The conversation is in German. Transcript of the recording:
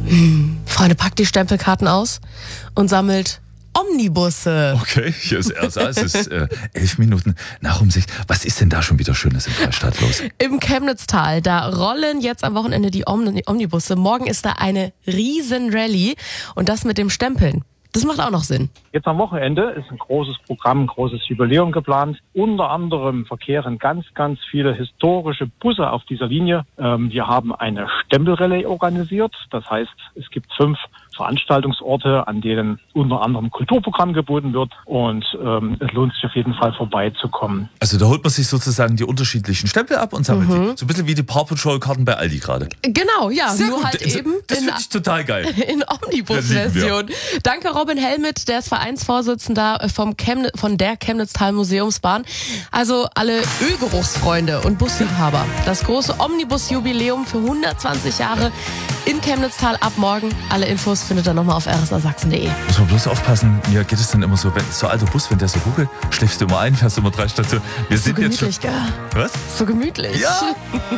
Freunde, packt die Stempelkarten aus und sammelt Omnibusse. Okay, hier ist RSA, es ist 11 Minuten nach um 6. Was ist denn da schon wieder Schönes in Freistadt los? Im Chemnitztal, da rollen jetzt am Wochenende die Omnibusse. Morgen ist da eine Riesen-Rallye und das mit dem Stempeln. Das macht auch noch Sinn. Jetzt am Wochenende ist ein großes Programm, ein großes Jubiläum geplant. Unter anderem verkehren ganz viele historische Busse auf dieser Linie. Wir haben eine Stempelrallye organisiert. Das heißt, es gibt 5 Veranstaltungsorte, an denen unter anderem Kulturprogramm geboten wird. Und es lohnt sich auf jeden Fall vorbeizukommen. Also da holt man sich sozusagen die unterschiedlichen Stempel ab und sammelt die. So ein bisschen wie die Paw Patrol-Karten bei Aldi gerade. Genau, ja. Sehr nur gut. halt eben Das finde ich total geil. in Omnibus-Version. Danke Robin Helmit, der ist Vereinsvorsitzender von der Chemnitztal Museumsbahn. Also alle Ölgeruchsfreunde und Busliebhaber. Das große Omnibus-Jubiläum für 120 Jahre in Chemnitztal ab morgen. Alle Infos findet ihr nochmal auf rsasachsen.de. Muss man bloß aufpassen, mir geht es dann immer so, wenn so ein alter Bus, wenn der so ruckelt, schläfst du immer ein, fährst immer 3 Stationen. Wir sind So gemütlich, jetzt schon. gell? Was? So gemütlich. Ja!